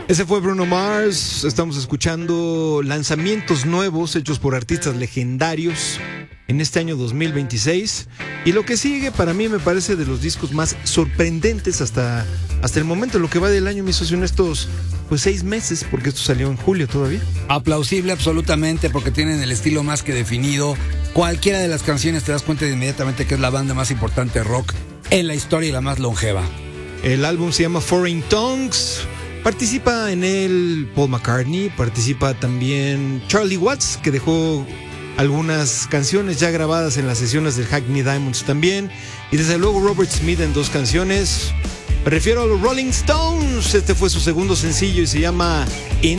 Ese fue Bruno Mars. Estamos escuchando lanzamientos nuevos hechos por artistas legendarios en este año 2026. Y lo que sigue para mí me parece de los discos más sorprendentes hasta el momento, lo que va del año, mi socio, en estos 6 meses, porque esto salió en julio todavía. Aplausible absolutamente, porque tienen el estilo más que definido. Cualquiera de las canciones te das cuenta inmediatamente que es la banda más importante de rock en la historia y la más longeva. El álbum se llama Foreign Tongues. Participa en él Paul McCartney, participa también Charlie Watts, que dejó algunas canciones ya grabadas en las sesiones del Hackney Diamonds también, y desde luego Robert Smith en 2 canciones. Me refiero a los Rolling Stones. Este fue su segundo sencillo y se llama In